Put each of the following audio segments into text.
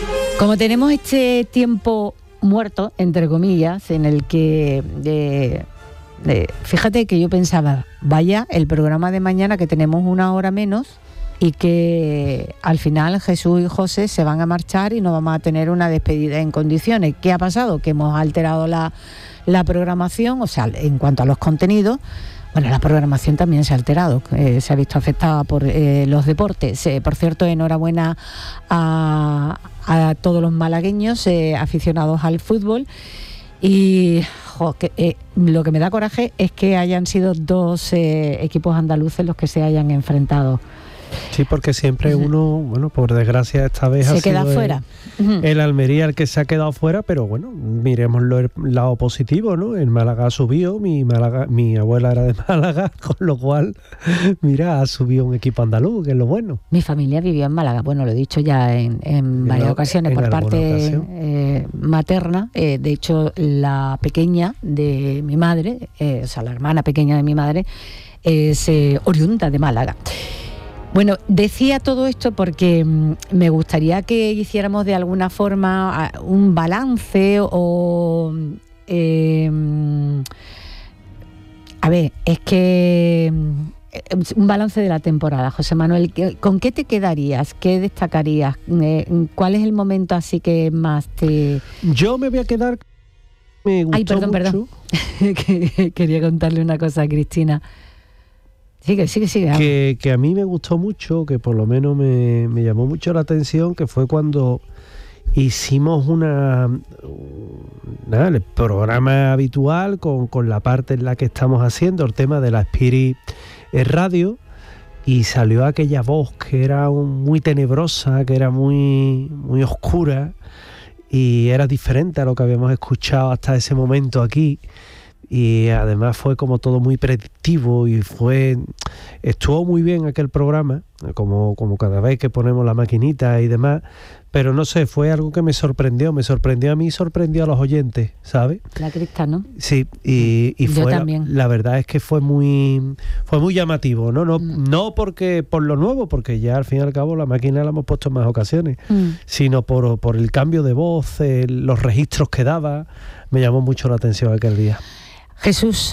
Como tenemos este tiempo muerto, entre comillas, en el que... fíjate que yo pensaba, vaya, el programa de mañana que tenemos una hora menos y que al final Jesús y José se van a marchar y no vamos a tener una despedida en condiciones. ¿Qué ha pasado? Que hemos alterado la programación, o sea, en cuanto a los contenidos. Bueno, la programación también se ha alterado, se ha visto afectada por los deportes. Por cierto, enhorabuena a todos los malagueños aficionados al fútbol. Y lo que me da coraje es que hayan sido dos equipos andaluces los que se hayan enfrentado. Sí, porque siempre uno, bueno, por desgracia esta vez se queda fuera. El Almería el que se ha quedado fuera, pero bueno, miremoslo el lado positivo, ¿no? El Málaga subió, mi abuela era de Málaga, con lo cual, mira, ha subido un equipo andaluz, que es lo bueno. Mi familia vivió en Málaga, bueno, lo he dicho ya en varias ocasiones por parte materna. De hecho, la pequeña de mi madre, o sea, la hermana pequeña de mi madre, es oriunda de Málaga. Bueno, decía todo esto porque me gustaría que hiciéramos de alguna forma un balance o... a ver, es que... un balance de la temporada, José Manuel. ¿Con qué te quedarías? ¿Qué destacarías? ¿Cuál es el momento así que más te...? Yo me voy a quedar... Me gustó mucho. Perdón. Quería contarle una cosa a Cristina. Sigue. Que a mí me gustó mucho, que por lo menos me llamó mucho la atención, que fue cuando hicimos el programa habitual con la parte en la que estamos haciendo el tema de la Spirit Radio, y salió aquella voz que era muy tenebrosa, que era muy, muy oscura, y era diferente a lo que habíamos escuchado hasta ese momento aquí. Y además fue como todo muy predictivo y estuvo muy bien aquel programa, como cada vez que ponemos la maquinita y demás, pero no sé, fue algo que me sorprendió a mí, sorprendió a los oyentes, ¿sabes? La Crista, ¿no? Sí, y yo también. La verdad es que fue muy llamativo, no porque por lo nuevo, porque ya al fin y al cabo la máquina la hemos puesto en más ocasiones, sino por el cambio de voz, los registros que daba, me llamó mucho la atención aquel día. Jesús,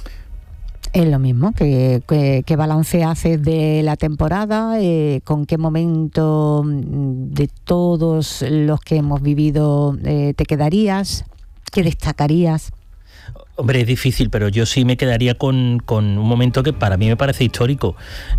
es lo mismo, ¿qué balance haces de la temporada? ¿Con qué momento de todos los que hemos vivido te quedarías? ¿Qué destacarías? Hombre, es difícil, pero yo sí me quedaría con un momento que para mí me parece histórico.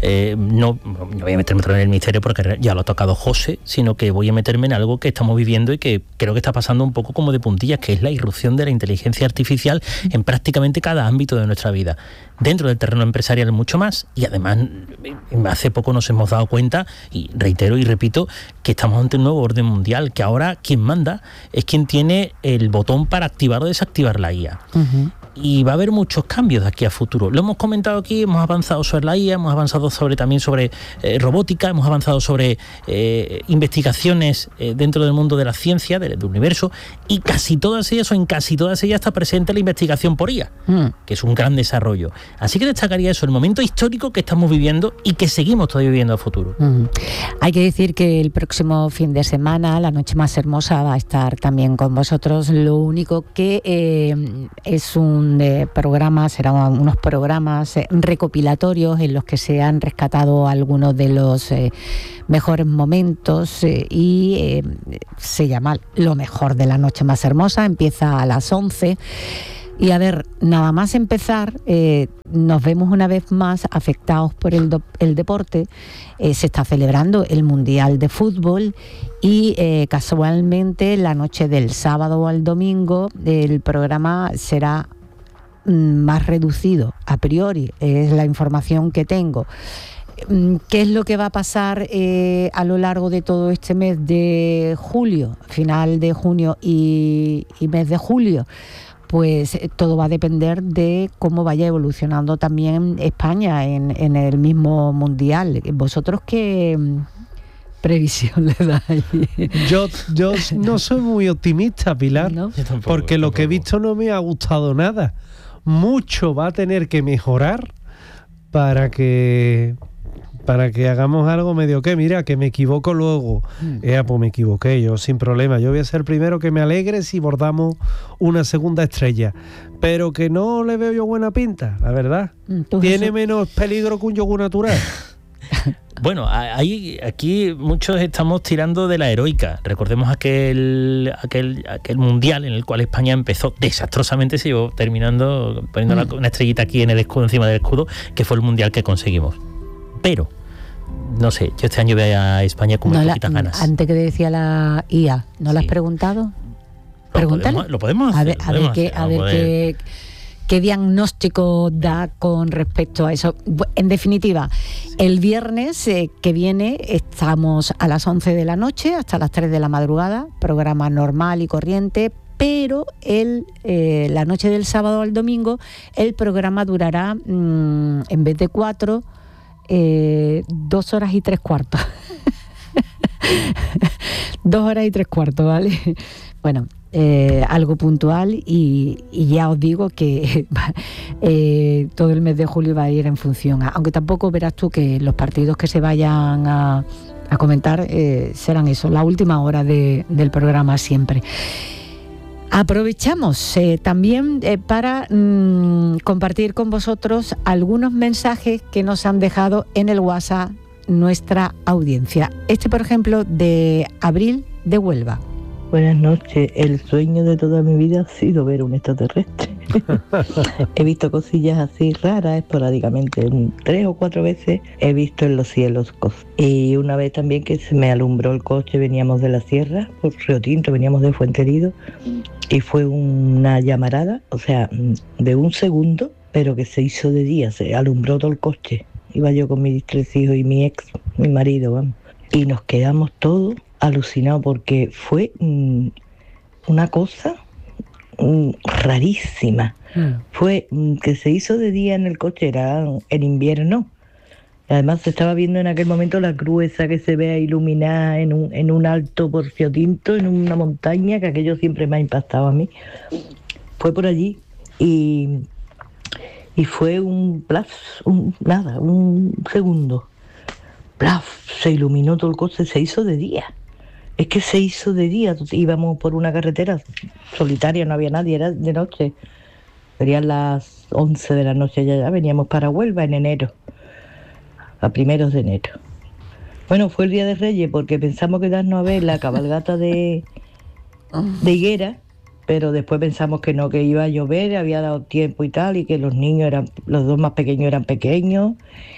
No voy a meterme en el misterio porque ya lo ha tocado José, sino que voy a meterme en algo que estamos viviendo y que creo que está pasando un poco como de puntillas, que es la irrupción de la inteligencia artificial en prácticamente cada ámbito de nuestra vida. Dentro del terreno empresarial mucho más, y además hace poco nos hemos dado cuenta, y reitero y repito, que estamos ante un nuevo orden mundial, que ahora quien manda es quien tiene el botón para activar o desactivar la IA. Uh-huh. Y va a haber muchos cambios de aquí a futuro. Lo hemos comentado aquí, hemos avanzado sobre la IA, hemos avanzado también sobre robótica, hemos avanzado sobre investigaciones dentro del mundo de la ciencia, del universo, y en casi todas ellas está presente la investigación por IA, que es un gran desarrollo. Así que destacaría eso, el momento histórico que estamos viviendo y que seguimos todavía viviendo a futuro. Hay que decir que el próximo fin de semana, La Noche Más Hermosa va a estar también con vosotros. Lo único que es serán unos programas recopilatorios en los que se han rescatado algunos de los mejores momentos y se llama Lo Mejor de La Noche Más Hermosa. Empieza a las 11 y a ver, nada más empezar nos vemos una vez más afectados por el deporte. Se está celebrando el Mundial de Fútbol y casualmente la noche del sábado o al domingo el programa será más reducido a priori, es la información que tengo. ¿Qué es lo que va a pasar a lo largo de todo este mes de julio, final de junio y mes de julio? Pues todo va a depender de cómo vaya evolucionando también España en el mismo mundial. ¿Vosotros qué previsión le dais? Yo no soy muy optimista, Pilar, ¿no? Porque lo que he visto no me ha gustado nada. Mucho va a tener que mejorar para que para que hagamos algo medio que, mira, que me equivoco luego. Pues me equivoqué, yo sin problema. Yo voy a ser el primero que me alegre si bordamos una segunda estrella. Pero que no le veo yo buena pinta, la verdad. Tiene menos peligro que un yogur natural. Bueno, aquí muchos estamos tirando de la heroica. Recordemos aquel mundial en el cual España empezó desastrosamente, se llevó terminando poniendo una estrellita aquí en el escudo, encima del escudo, que fue el mundial que conseguimos. Pero, no sé, yo este año veo a España con muy poquitas ganas. Antes que decía la IA, ¿no la has preguntado? Pregúntale. Lo podemos hacer. A ver qué diagnóstico da con respecto a eso. En definitiva, el viernes que viene estamos a las 11 de la noche hasta las 3 de la madrugada, programa normal y corriente, pero la noche del sábado al domingo el programa durará, en vez de 4, 2 horas y 3/4. 2 horas y 3/4, ¿vale? Bueno, algo puntual y ya os digo que todo el mes de julio va a ir en función aunque tampoco verás tú que los partidos que se vayan a comentar serán eso, la última hora del programa siempre. Aprovechamos también para compartir con vosotros algunos mensajes que nos han dejado en el WhatsApp nuestra audiencia. Por ejemplo, de Abril de Huelva. Buenas noches. El sueño de toda mi vida ha sido ver un extraterrestre. He visto cosillas así raras esporádicamente. 3 o 4 veces he visto en los cielos cosas. Y una vez también que se me alumbró el coche, veníamos de la sierra, por Río Tinto, veníamos de Fuenterido, y fue una llamarada, o sea, de un segundo, pero que se hizo de día, se alumbró todo el coche. Iba yo con mis 3 hijos y mi marido, vamos. Y nos quedamos todos alucinado porque fue una cosa rarísima. Fue que se hizo de día en el coche, era en invierno. Además se estaba viendo en aquel momento la cruz esa que se ve iluminada en un alto por Río Tinto, en una montaña, que aquello siempre me ha impactado a mí. Fue por allí y fue un segundo. Plaf, se iluminó todo el coche, se hizo de día. Es que se hizo de día, íbamos por una carretera solitaria, no había nadie, era de noche. Serían las 11 de la noche, ya veníamos para Huelva en enero, a primeros de enero. Bueno, fue el Día de Reyes porque pensamos quedarnos a ver la cabalgata de Higuera, pero después pensamos que no, que iba a llover, había dado tiempo y tal, y que los los 2 más pequeños eran pequeños,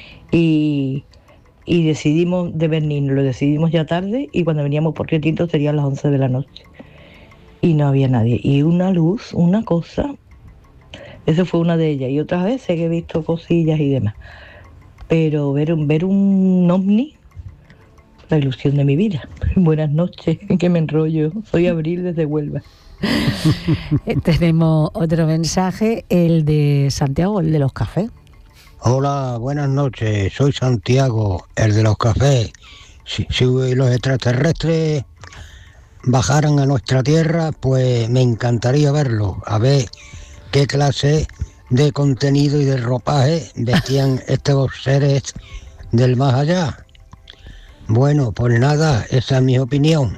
y decidimos de venir, lo decidimos ya tarde, y cuando veníamos por Río Tinto serían las 11 de la noche y no había nadie, y una luz, una cosa, esa fue una de ellas, y otras veces que he visto cosillas y demás, pero ver un ovni, la ilusión de mi vida. Buenas noches, que me enrollo, soy Abril desde Huelva. Tenemos otro mensaje, el de Santiago, el de los cafés. Hola, buenas noches, soy Santiago, el de los cafés. Si los extraterrestres bajaran a nuestra tierra, pues me encantaría verlos, a ver qué clase de contenido y de ropaje vestían estos seres del más allá. Bueno, pues nada, esa es mi opinión.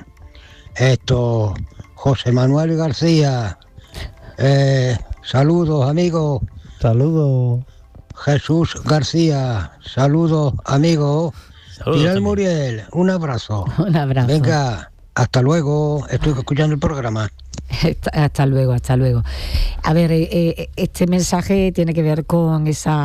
José Manuel García, saludos amigos. Saludos. Jesús García, saludos amigos. Pilar Muriel, un abrazo. Un abrazo. Venga, hasta luego, estoy escuchando el programa. Hasta luego. A ver, este mensaje tiene que ver con esa